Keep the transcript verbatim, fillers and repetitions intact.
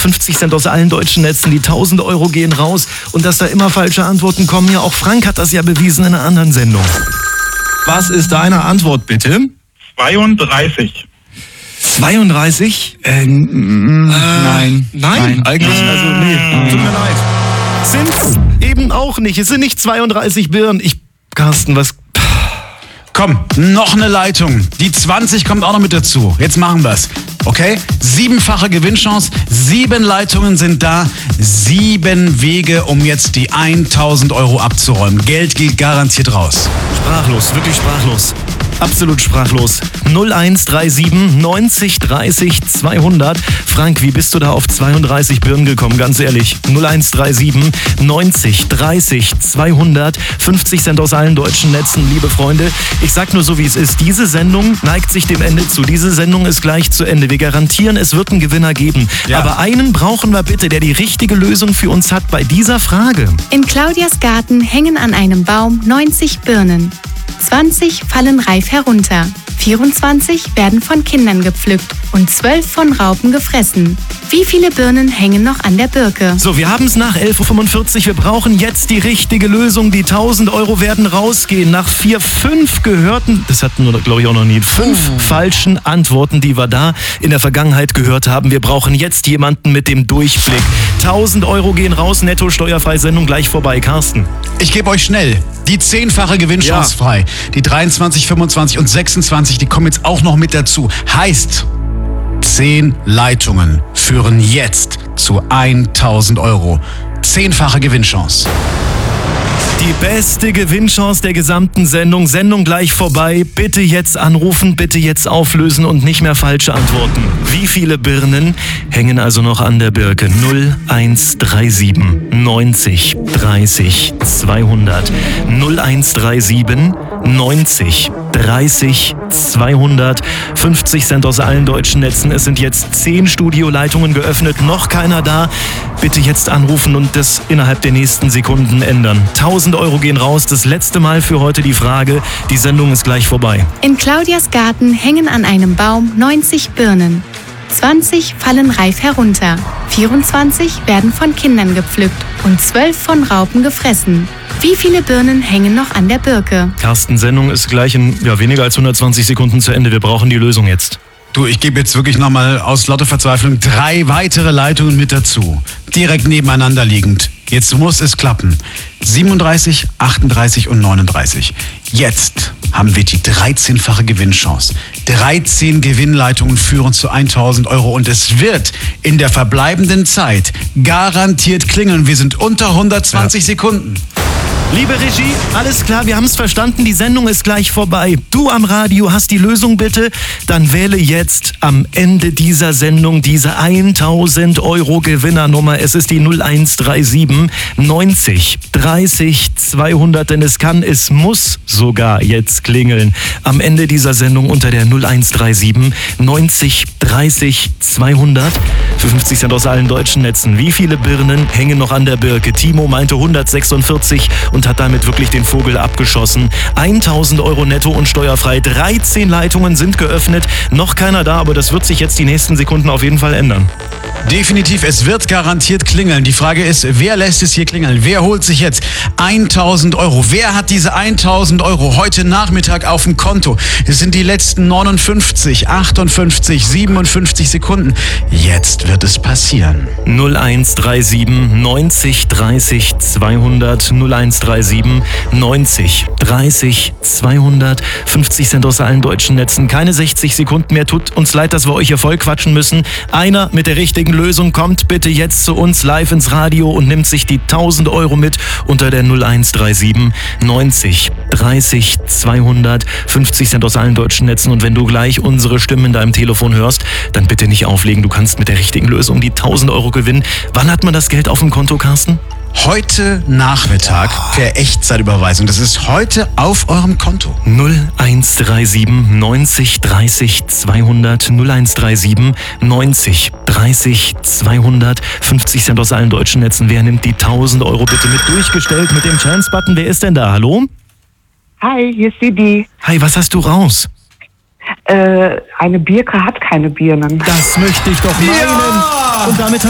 fünfzig Cent aus allen deutschen Netzen. Die tausend Euro gehen raus. Und dass da immer falsche Antworten kommen, ja, auch Frank hat das ja bewiesen in einer anderen Sendung. Was ist deine Antwort, bitte? zweiunddreißig. zweiunddreißig? Äh, mm, äh, nein. Nein, nein. eigentlich, also nee, tut mir leid. Sind's eben auch nicht. Es sind nicht zweiunddreißig Birnen. Ich, Carsten, was... Komm, noch eine Leitung. Die zwanzig kommt auch noch mit dazu. Jetzt machen wir's. Okay? Siebenfache Gewinnchance. Sieben Leitungen sind da. Sieben Wege, um jetzt die tausend Euro abzuräumen. Geld geht garantiert raus. Sprachlos, wirklich sprachlos. Absolut sprachlos. null eins drei sieben neunzig dreißig zweihundert. Frank, wie bist du da auf zweiunddreißig Birnen gekommen? Ganz ehrlich. null eins drei sieben neunzig dreißig zweihundert. fünfzig Cent aus allen deutschen Netzen, liebe Freunde. Ich sag nur so, wie es ist. Diese Sendung neigt sich dem Ende zu. Diese Sendung ist gleich zu Ende. Wir garantieren, es wird einen Gewinner geben. Ja. Aber einen brauchen wir bitte, der die richtige Lösung für uns hat bei dieser Frage. In Claudias Garten hängen an einem Baum neunzig Birnen. zwanzig fallen reif herunter, vierundzwanzig werden von Kindern gepflückt und zwölf von Raupen gefressen. Wie viele Birnen hängen noch an der Birke? So, wir haben es nach elf Uhr fünfundvierzig. Wir brauchen jetzt die richtige Lösung. Die tausend Euro werden rausgehen. Nach vier, fünf gehörten, das hatten wir, glaube ich, auch noch nie, fünf oh. falschen Antworten, die wir da in der Vergangenheit gehört haben. Wir brauchen jetzt jemanden mit dem Durchblick. tausend Euro gehen raus, netto steuerfrei, Sendung gleich vorbei. Carsten. Ich gebe euch schnell die zehnfache Gewinnchance ja. frei. Die dreiundzwanzig, fünfundzwanzig und sechsundzwanzig, die kommen jetzt auch noch mit dazu. Heißt, zehn Leitungen führen jetzt zu tausend Euro. Zehnfache Gewinnchance. Die beste Gewinnchance der gesamten Sendung. Sendung gleich vorbei. Bitte jetzt anrufen, bitte jetzt auflösen und nicht mehr falsche Antworten. Wie viele Birnen hängen also noch an der Birke? null eins drei sieben neunzig dreißig zweihundert. null eins drei sieben neunzig dreißig zweihundert. fünfzig Cent aus allen deutschen Netzen. Es sind jetzt zehn Studioleitungen geöffnet. Noch keiner da. Bitte jetzt anrufen und das innerhalb der nächsten Sekunden ändern. tausend Euro gehen raus. Das letzte Mal für heute die Frage. Die Sendung ist gleich vorbei. In Claudias Garten hängen an einem Baum neunzig Birnen. zwanzig fallen reif herunter, vierundzwanzig werden von Kindern gepflückt und zwölf von Raupen gefressen. Wie viele Birnen hängen noch an der Birke? Carsten, Sendung ist gleich in ja, weniger als hundertzwanzig Sekunden zu Ende. Wir brauchen die Lösung jetzt. Du, ich gebe jetzt wirklich nochmal aus lauter Verzweiflung drei weitere Leitungen mit dazu. Direkt nebeneinander liegend. Jetzt muss es klappen. siebenunddreißig, achtunddreißig und neununddreißig. Jetzt haben wir die dreizehnfache Gewinnchance. dreizehn Gewinnleitungen führen zu tausend Euro und es wird in der verbleibenden Zeit garantiert klingeln. Wir sind unter hundertzwanzig ja. Sekunden. Liebe Regie, alles klar, wir haben es verstanden, die Sendung ist gleich vorbei. Du am Radio hast die Lösung bitte, dann wähle jetzt am Ende dieser Sendung diese tausend Euro Gewinnernummer. Es ist die null eins drei sieben neunzig dreißig zweihundert, denn es kann, es muss sogar jetzt klingeln. Am Ende dieser Sendung unter der null eins drei sieben neunzig dreißig zweihundert. Für fünfzig Cent aus allen deutschen Netzen. Wie viele Birnen hängen noch an der Birke? Timo meinte hundertsechsundvierzig und hat damit wirklich den Vogel abgeschossen. tausend Euro netto und steuerfrei. dreizehn Leitungen sind geöffnet. Noch keiner da, aber das wird sich jetzt die nächsten Sekunden auf jeden Fall ändern. Definitiv, es wird garantiert klingeln. Die Frage ist, wer lässt es hier klingeln? Wer holt sich jetzt tausend Euro? Wer hat diese tausend Euro heute Nachmittag auf dem Konto? Es sind die letzten neunundfünfzig, achtundfünfzig, siebenundfünfzig Sekunden. Jetzt wird es passieren. null eins drei sieben neunzig dreißig zweihundert. null eins drei sieben neunzig dreißig zweihundert. fünfzig Cent aus allen deutschen Netzen. Keine sechzig Sekunden mehr. Tut uns leid, dass wir euch hier voll quatschen müssen. Einer mit der richtigen Lösung kommt bitte jetzt zu uns live ins Radio und nimmt sich die tausend Euro mit unter der null eins drei sieben neunzig dreißig zweihundert. fünfzig Cent aus allen deutschen Netzen. Und wenn du gleich unsere Stimmen in deinem Telefon hörst, dann bitte nicht auflegen. Du kannst mit der richtigen Lösung die tausend Euro gewinnen. Wann hat man das Geld auf dem Konto, Carsten? Heute Nachmittag per Echtzeitüberweisung. Das ist heute auf eurem Konto. null eins drei sieben neunzig dreißig zweihundert. null eins drei sieben neunzig dreißig zweihundert. fünfzig Cent aus allen deutschen Netzen. Wer nimmt die tausend Euro bitte mit? Durchgestellt mit dem Chance-Button. Wer ist denn da? Hallo? Hi, hier ist Sidi. Hi, was hast du raus? Äh, eine Birke hat keine Birnen. Das möchte ich doch meinen. Ja! Und damit